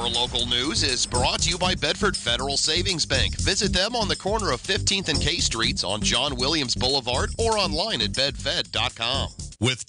Your local news is brought to you by Bedford Federal Savings Bank. Visit them on the corner of 15th and K Streets on John Williams Boulevard or online at bedfed.com. With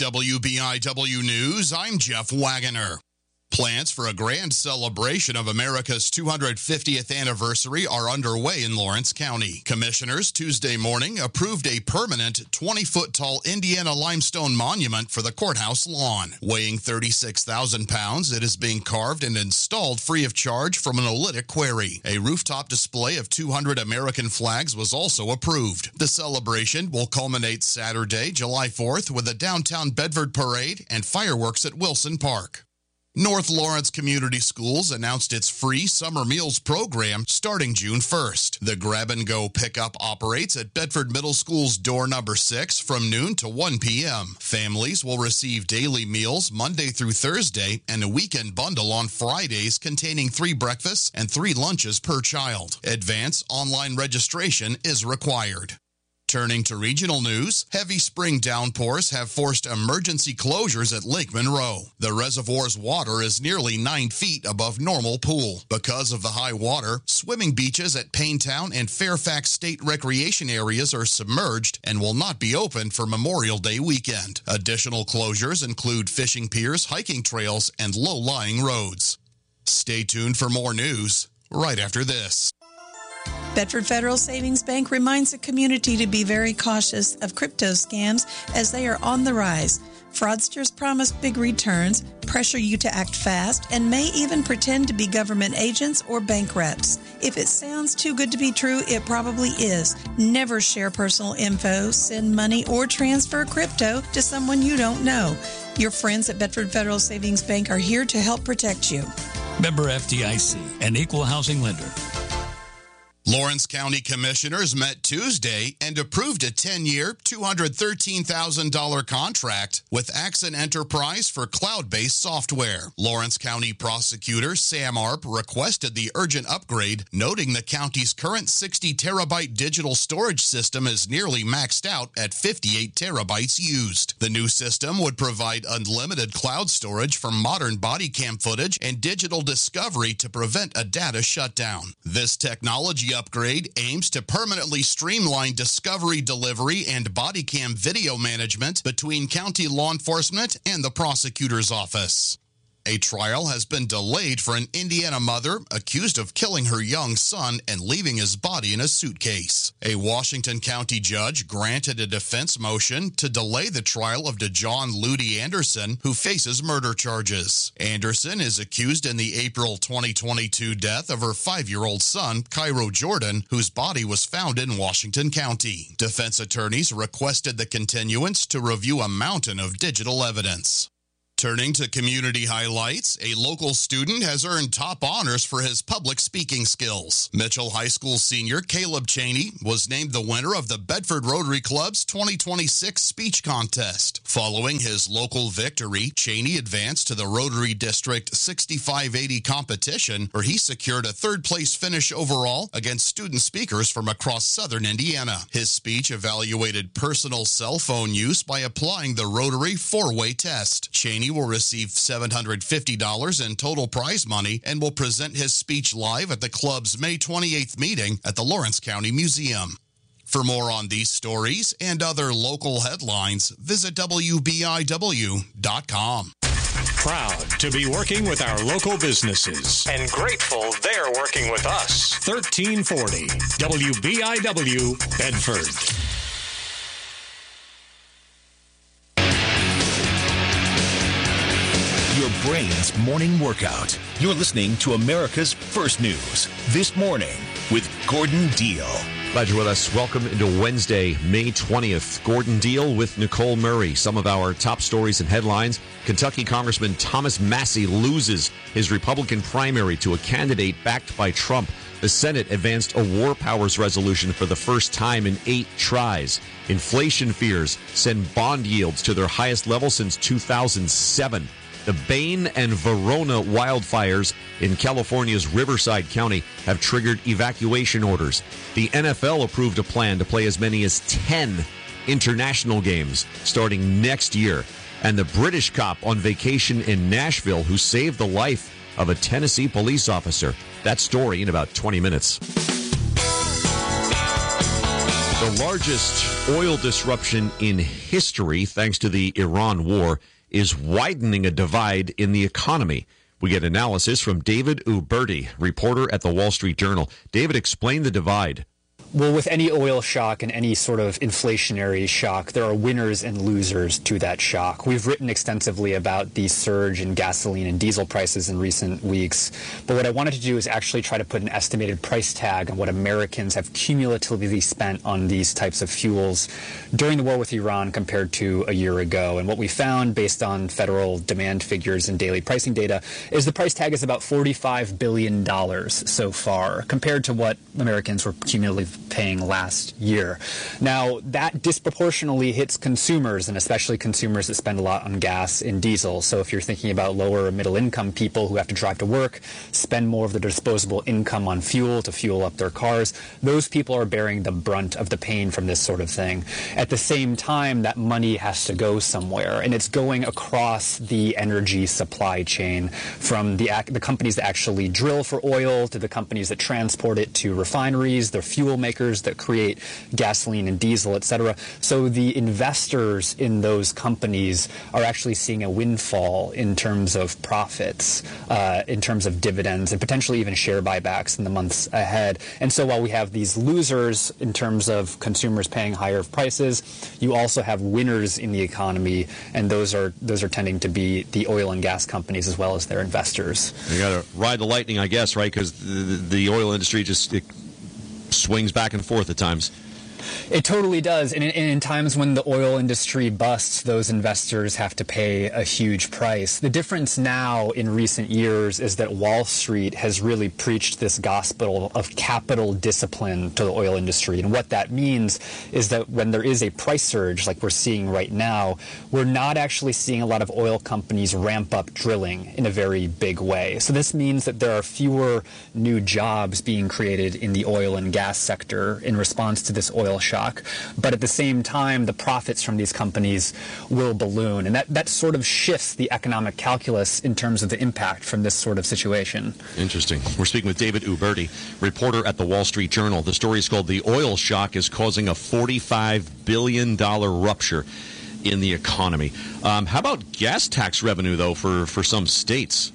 WBIW News, I'm Jeff Wagoner. Plans for a grand celebration of America's 250th anniversary are underway in Lawrence County. Commissioners Tuesday morning approved a permanent 20-foot-tall Indiana limestone monument for the courthouse lawn. Weighing 36,000 pounds, it is being carved and installed free of charge from an oolitic quarry. A rooftop display of 200 American flags was also approved. The celebration will culminate Saturday, July 4th, with a downtown Bedford parade and fireworks at Wilson Park. North Lawrence Community Schools announced its free summer meals program starting June 1st. The grab-and-go pickup operates at Bedford Middle School's door number 6 from noon to 1 p.m. Families will receive daily meals Monday through Thursday and a weekend bundle on Fridays containing 3 breakfasts and 3 lunches per child. Advance online registration is required. Turning to regional news, heavy spring downpours have forced emergency closures at Lake Monroe. The reservoir's water is nearly 9 feet above normal pool. Because of the high water, swimming beaches at Paintown and Fairfax State Recreation areas are submerged and will not be open for Memorial Day weekend. Additional closures include fishing piers, hiking trails, and low-lying roads. Stay tuned for more news right after this. Bedford Federal Savings Bank reminds the community to be very cautious of crypto scams as they are on the rise. Fraudsters promise big returns, pressure you to act fast, and may even pretend to be government agents or bank reps. If it sounds too good to be true, it probably is. Never share personal info, send money, or transfer crypto to someone you don't know. Your friends at Bedford Federal Savings Bank are here to help protect you. Member FDIC, an equal housing lender. Lawrence County Commissioners met Tuesday and approved a 10-year, $213,000 contract with Axon Enterprise for cloud-based software. Lawrence County Prosecutor Sam Arp requested the urgent upgrade, noting the county's current 60-terabyte digital storage system is nearly maxed out at 58 terabytes used. The new system would provide unlimited cloud storage for modern body cam footage and digital discovery to prevent a data shutdown. This technology upgrade aims to permanently streamline discovery, delivery, and body cam video management between county law enforcement and the prosecutor's office. A trial has been delayed for an Indiana mother accused of killing her young son and leaving his body in a suitcase. A Washington County judge granted a defense motion to delay the trial of DeJohn Ludi Anderson, who faces murder charges. Anderson is accused in the April 2022 death of her 5-year-old son, Cairo Jordan, whose body was found in Washington County. Defense attorneys requested the continuance to review a mountain of digital evidence. Turning to community highlights, a local student has earned top honors for his public speaking skills. Mitchell High School senior Caleb Cheney was named the winner of the Bedford Rotary Club's 2026 speech contest. Following his local victory, Cheney advanced to the Rotary District 6580 competition, where he secured a third-place finish overall against student speakers from across southern Indiana. His speech evaluated personal cell phone use by applying the Rotary 4-way test. Cheney will receive $750 in total prize money and will present his speech live at the club's May 28th meeting at the Lawrence County Museum. For more on these stories and other local headlines, visit WBIW.com. Proud to be working with our local businesses and grateful they're working with us. 1340 WBIW Bedford. Your brain's morning workout. You're listening to America's First News This Morning with Gordon Deal. Glad you're with us. Welcome into Wednesday, May 20th. Gordon Deal with Nicole Murray. Some of our top stories and headlines. Kentucky Congressman Thomas Massie loses his Republican primary to a candidate backed by Trump. The Senate advanced a war powers resolution for the first time in 8 tries. Inflation fears send bond yields to their highest level since 2007. The Bain and Verona wildfires in California's Riverside County have triggered evacuation orders. The NFL approved a plan to play as many as 10 international games starting next year. And the British cop on vacation in Nashville who saved the life of a Tennessee police officer. That story in about 20 minutes. The largest oil disruption in history, thanks to the Iran war, is widening a divide in the economy. We get analysis from David Uberti, reporter at the Wall Street Journal. David, explain the divide. Well, with any oil shock and any sort of inflationary shock, there are winners and losers to that shock. We've written extensively about the surge in gasoline and diesel prices in recent weeks. But what I wanted to do is actually try to put an estimated price tag on what Americans have cumulatively spent on these types of fuels during the war with Iran compared to a year ago. And what we found, based on federal demand figures and daily pricing data, is the price tag is about $45 billion so far, compared to what Americans were cumulatively paying last year. Now, that disproportionately hits consumers, and especially consumers that spend a lot on gas and diesel. So if you're thinking about lower or middle income people who have to drive to work, spend more of their disposable income on fuel to fuel up their cars, those people are bearing the brunt of the pain from this sort of thing. At the same time, that money has to go somewhere, and it's going across the energy supply chain, from the companies that actually drill for oil to the companies that transport it to refineries, the fuel makers that create gasoline and diesel, etc. So the investors in those companies are actually seeing a windfall in terms of profits, in terms of dividends, and potentially even share buybacks in the months ahead. And so while we have these losers in terms of consumers paying higher prices, you also have winners in the economy, and those are tending to be the oil and gas companies as well as their investors. You got to ride the lightning, I guess, right? Because the oil industry just swings back and forth at times. It totally does. And in times when the oil industry busts, those investors have to pay a huge price. The difference now in recent years is that Wall Street has really preached this gospel of capital discipline to the oil industry. And what that means is that when there is a price surge like we're seeing right now, we're not actually seeing a lot of oil companies ramp up drilling in a very big way. So this means that there are fewer new jobs being created in the oil and gas sector in response to this oil shock. But at the same time, the profits from these companies will balloon. And that sort of shifts the economic calculus in terms of the impact from this sort of situation. Interesting. We're speaking with David Uberti, reporter at the Wall Street Journal. The story is called "The Oil Shock is Causing a $45 Billion Rupture in the Economy." How about gas tax revenue, though, for some states?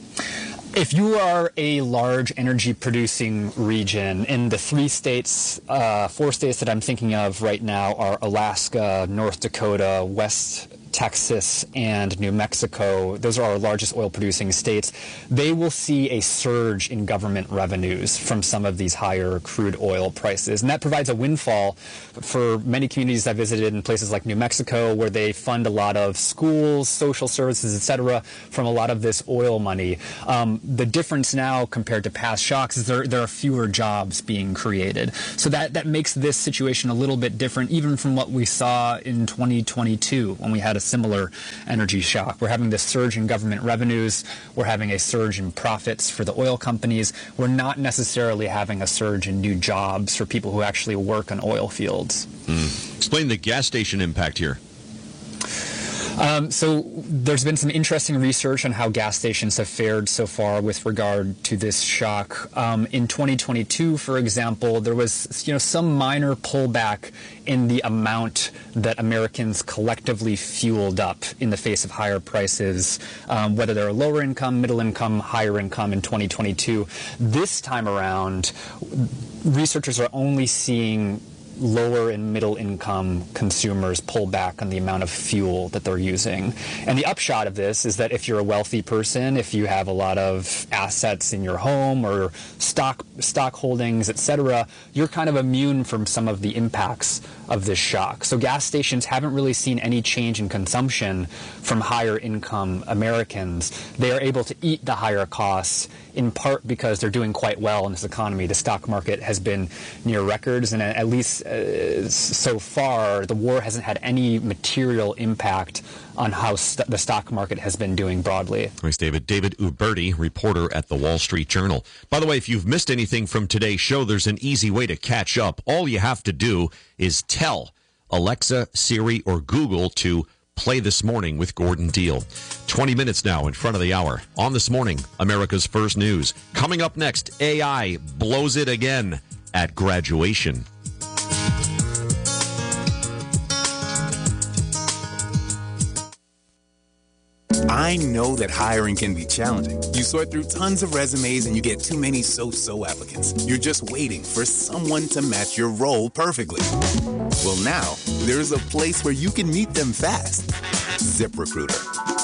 If you are a large energy-producing region, in the four states that I'm thinking of right now are Alaska, North Dakota, West Texas, and New Mexico. Those are our largest oil-producing states. They will see a surge in government revenues from some of these higher crude oil prices. And that provides a windfall for many communities I visited in places like New Mexico, where they fund a lot of schools, social services, etc., from a lot of this oil money. The difference now compared to past shocks is there are fewer jobs being created. So that makes this situation a little bit different, even from what we saw in 2022 when we had a similar energy shock. We're having this surge in government revenues. We're having a surge in profits for the oil companies. We're not necessarily having a surge in new jobs for people who actually work on oil fields. Explain the gas station impact here. So there's been some interesting research on how gas stations have fared so far with regard to this shock. In 2022, for example, there was some minor pullback in the amount that Americans collectively fueled up in the face of higher prices, whether they're lower income, middle income, higher income in 2022. This time around, researchers are only seeing lower and middle income consumers pull back on the amount of fuel that they're using. And the upshot of this is that if you're a wealthy person, if you have a lot of assets in your home or stock holdings, etc., you're kind of immune from some of the impacts of this shock. So gas stations haven't really seen any change in consumption from higher income Americans. They are able to eat the higher costs in part because they're doing quite well in this economy. The stock market has been near records, and at least so far, the war hasn't had any material impact on how the stock market has been doing broadly. Thanks, David. David Uberti, reporter at the Wall Street Journal. By the way, if you've missed anything from today's show, there's an easy way to catch up. All you have to do is tell Alexa, Siri, or Google to Play This Morning with Gordon Deal. 20 minutes now in front of the hour. On This Morning, America's First News. Coming up next, AI blows it again at graduation. I know that hiring can be challenging. You sort through tons of resumes and you get too many so-so applicants. You're just waiting for someone to match your role perfectly. Well, now, there's a place where you can meet them fast. ZipRecruiter.